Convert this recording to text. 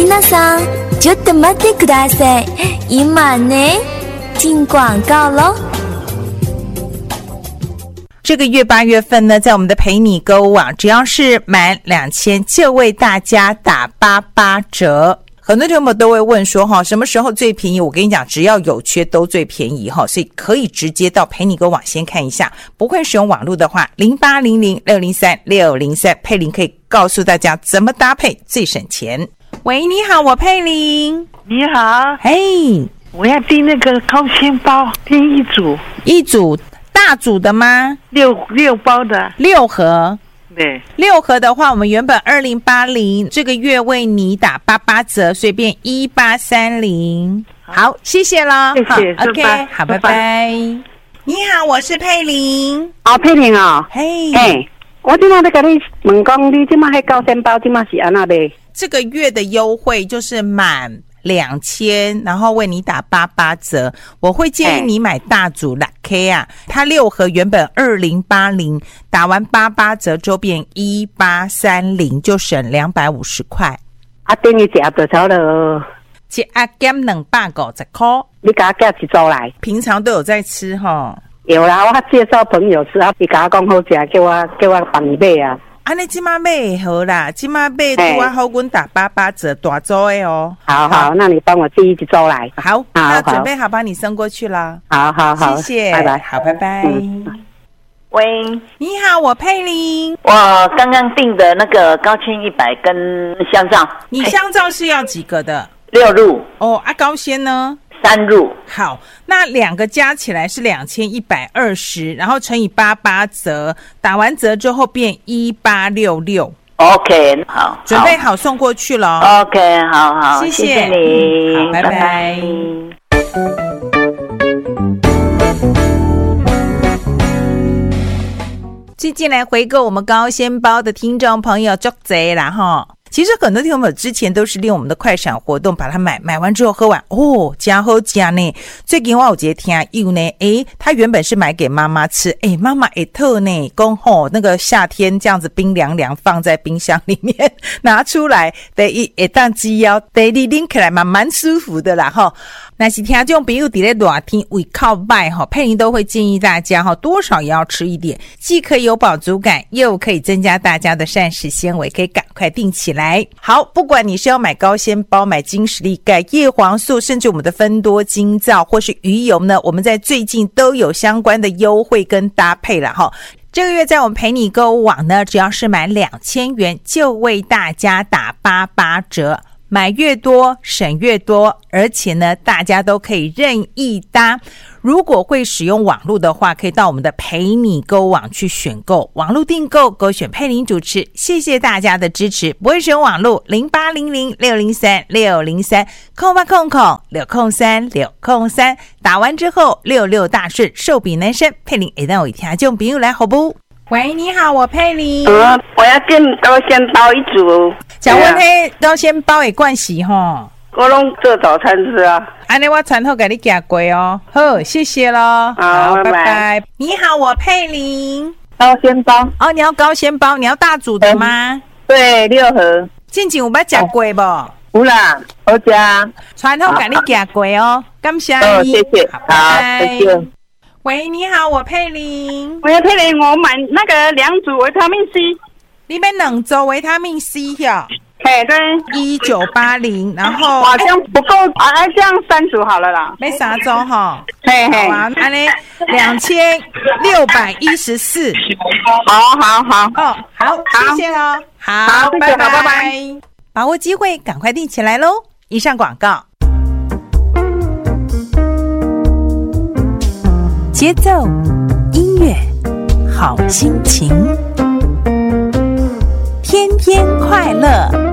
皆さんちょっと待ってください。今ね，进广告咯。 这个月8月份呢，在我们的陪你购物网，只要是满2000就为大家打88折。很多朋友都会问说什么时候最便宜？我跟你讲，只要有缺都最便宜所以可以直接到陪你购物网先看一下。不会使用网络的话，0800603603，佩玲可以告诉大家怎么搭配最省钱。喂，你好，我佩玲。 你好， 嘿， 我要订那个高纤包，订一组大组的吗 ？6包的 ，6盒。 对 ，6盒的话，我们原本2080，这个月为你打88折，所以变1830。好，谢谢了， 谢谢 ，OK， 好，拜拜。你好，我是佩玲。 佩玲嘿， 我今仔在跟你问讲，你今仔迄高纤包今仔是安那卖？ 这个月的优惠就是满2000，然后为你打88折。我会建议你买大组 6K 啊，它6盒原本2080，打完88折就变1830，就省250块。 等于一盒就超了一盒减250块。 你给我寄一组来。 平常都有在吃有啦，我介绍朋友吃，你跟我讲好吃，叫我帮你买啊。 你现在买会好啦，现在买拄好我打88折大组的哦。 好，那你帮我寄一组来。 好，那准备好帮你送过去啦。 好， 谢谢，拜拜。好，拜拜。 喂， 你好，我佩玲。 我刚刚订的那个高纤100跟香皂。 你香皂是要几个的 ？6入。 高纤呢 ？3入。 好，那2个加起来是2120，然后乘以88折，打完折之后变1866。 OK， 好， 准备好送过去了。 OK， 好， 谢谢你， 好，拜拜。最近来回购我们高纤包的听众朋友足多啦其实很多听众朋友之前都是利用我们的快闪活动把它买完之后喝完真好吃呢。最近我有一个听友呢他原本是买给妈妈吃妈妈会特呢说那个夏天这样子冰凉凉放在冰箱里面拿出来第一会当鸡腰，第二拎起来蛮舒服的啦那是听众朋友在热天胃口坏佩玲都会建议大家多少也要吃一点，既可以有饱足感，又可以增加大家的膳食纤维，可以赶快订起来。好，不管你是要买高纤包、买精实力钙、叶黄素，甚至我们的芬多精皂或是鱼油呢，我们在最近都有相关的优惠跟搭配了这个月在我们陪你购物网呢，只要是满2000元就为大家打88折，买越多省越多，而且呢大家都可以任意搭。如果会使用网络的话，可以到我们的陪你购物网去选购，网络订购勾选佩玲主持。谢谢大家的支持。不会使用网络0800603603，0800603603，打完之后66大顺，寿比南山。佩玲会当有听众朋友来好不？喂，你好，我佩玲。 我要订高纤包一组。 想问高纤包的关系我拢做早餐吃啊。 安尼我传后给你寄过哦。好，谢谢咯。好，拜拜。你好，我佩玲。 高纤包你要高纤包，你要大组的吗？ 对，6盒。 之前有捌吃过不？ 有啦，好吃啊。 传后给你寄过哦，感谢你。 谢谢。好，再见。 喂，你好，我佩玲。 我佩玲，我买那个2组维他命 C。 你买2组维他命 C 呀？ 对 ，1980，然后这样不够这样3组好了啦。 买3组好啊， 安尼2614。 好， 谢谢咯。好，拜拜。把握机会，赶快订起来咯。以上广告。节奏，音乐，好心情，天天快乐。